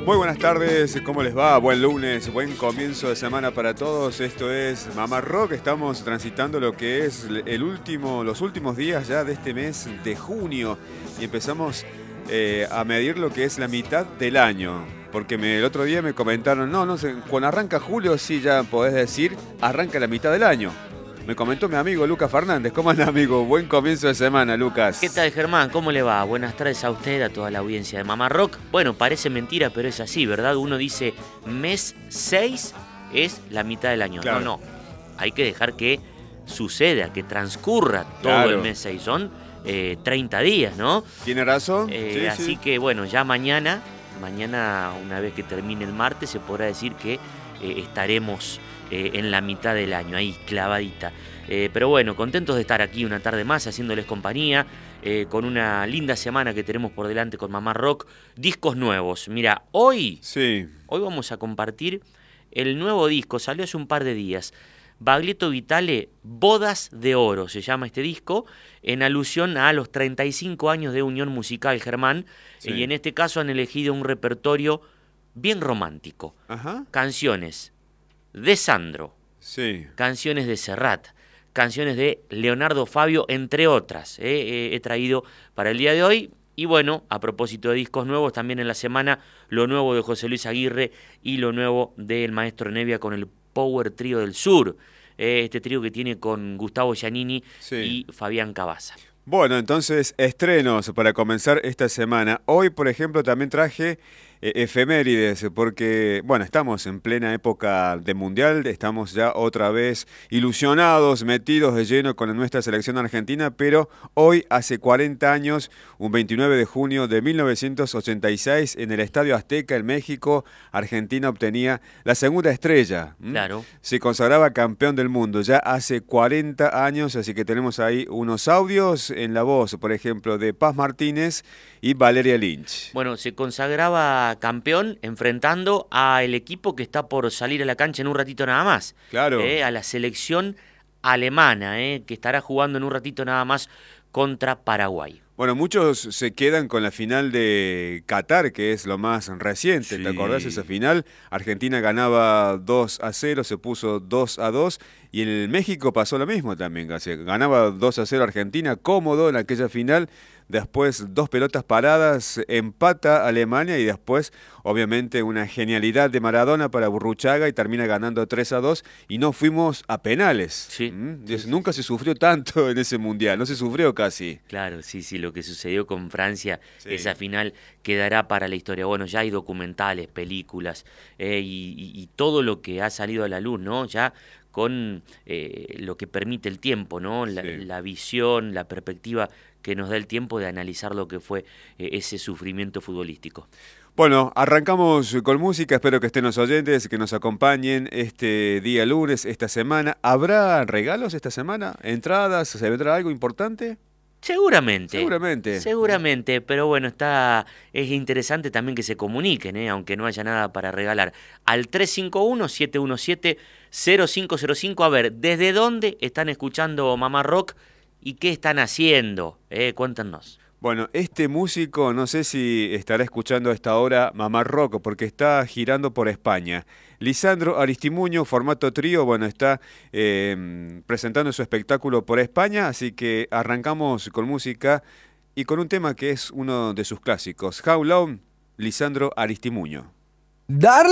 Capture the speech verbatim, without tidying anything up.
Muy buenas tardes, ¿cómo les va? Buen lunes, buen comienzo de semana para todos. Esto es Mamá Rock, estamos transitando lo que es el último, los últimos días ya de este mes de junio y empezamos eh, a medir lo que es la mitad del año. Porque me, el otro día me comentaron, no, no sé, cuando arranca julio sí ya podés decir, arranca la mitad del año. Me comentó mi amigo Lucas Fernández. ¿Cómo anda, amigo? Buen comienzo de semana, Lucas. ¿Qué tal, Germán? ¿Cómo le va? Buenas tardes a usted, a toda la audiencia de Mamá Rock. Bueno, parece mentira, pero es así, ¿verdad? Uno dice, mes seis es la mitad del año. Claro. No, no. Hay que dejar que suceda, que transcurra todo claro. el mes seis. Son eh, treinta días, ¿no? Tiene razón. Eh, sí, así sí. que, bueno, ya mañana, mañana, una vez que termine el martes, se podrá decir que eh, estaremos... Eh, en la mitad del año, ahí clavadita. Eh, pero bueno, contentos de estar aquí una tarde más haciéndoles compañía, eh, con una linda semana que tenemos por delante con Mamá Rock. Discos nuevos. Mira, hoy, sí. hoy vamos a compartir el nuevo disco, salió hace un par de días. Baglietto Vitale, Bodas de Oro, se llama este disco, en alusión a los treinta y cinco años de unión musical, Germán. Sí. Y en este caso han elegido un repertorio bien romántico. Ajá. Canciones de Sandro, sí. canciones de Serrat, canciones de Leonardo Fabio, entre otras. Eh, eh, he traído para el día de hoy. Y bueno, a propósito de discos nuevos, también en la semana, lo nuevo de José Luis Aguirre y lo nuevo del Maestro Nevia con el Power Trío del Sur. Eh, este trío que tiene con Gustavo Giannini sí. y Fabián Cavazza. Bueno, entonces, estrenos para comenzar esta semana. Hoy, por ejemplo, también traje eh, efemérides, porque, bueno, estamos en plena época de Mundial, estamos ya otra vez ilusionados, metidos de lleno con nuestra selección argentina, pero hoy, hace cuarenta años, un veintinueve de junio de mil novecientos ochenta y seis, en el Estadio Azteca, en México, Argentina obtenía la segunda estrella. ¿Mm? Claro. Se consagraba campeón del mundo ya hace cuarenta años, así que tenemos ahí unos audios en la voz, por ejemplo, de Paz Martínez y Valeria Lynch. Bueno, se consagraba campeón enfrentando al equipo que está por salir a la cancha en un ratito nada más. Claro. Eh, a la selección alemana, eh, que estará jugando en un ratito nada más contra Paraguay. Bueno, muchos se quedan con la final de Qatar, que es lo más reciente. Sí. ¿Te acordás de esa final? Argentina ganaba dos a cero, se puso dos a dos. Y en el México pasó lo mismo también. Ganaba dos a cero Argentina, cómodo en aquella final. Después dos pelotas paradas, empata Alemania y después, obviamente, una genialidad de Maradona para Burruchaga y termina ganando tres a dos y no fuimos a penales. Sí. ¿Mm? Sí, sí. Nunca se sufrió tanto en ese mundial, no se sufrió casi. Claro, sí, sí, lo que sucedió con Francia, sí. Esa final quedará para la historia. Bueno, ya hay documentales, películas eh, y, y, y todo lo que ha salido a la luz, ¿no? Ya con eh, lo que permite el tiempo, ¿no? La, sí. la visión, la perspectiva que nos da el tiempo de analizar lo que fue eh, ese sufrimiento futbolístico. Bueno, arrancamos con música, espero que estén los oyentes, que nos acompañen este día lunes, esta semana. ¿Habrá regalos esta semana? ¿Entradas? ¿Se vendrá algo importante? Seguramente. Seguramente. Seguramente, pero bueno, está es interesante también que se comuniquen, ¿eh? Aunque no haya nada para regalar. Al tres cinco uno, siete uno siete, cero cinco cero cinco, a ver, ¿desde dónde están escuchando Mamá Rock y qué están haciendo? Eh, cuéntanos. Bueno, este músico, no sé si estará escuchando a esta hora Mamá Rock, porque está girando por España. Lisandro Aristimuño, formato trío, bueno, está eh, presentando su espectáculo por España, así que arrancamos con música y con un tema que es uno de sus clásicos. How Long, Lisandro Aristimuño. Darle